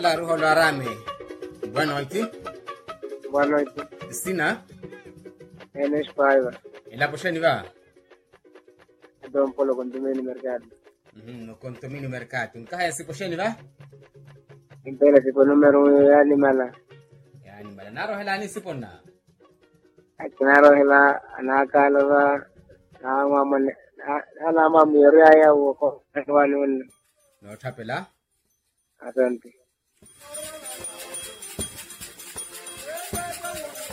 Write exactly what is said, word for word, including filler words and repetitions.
Anga ruho la rame. Bwana waiti? Bwana waiti. Sina? Enes paiva. Ila posheni va? Don polo condomini mercato. Mhm, no condomini mercato. Nkaya si posheni va? Impela si po numero yani mala. Yani mala naro hela ni siponna. Akinaro hela anakala va na mama ana mama miria ya uko kwani. No tapela? Asante.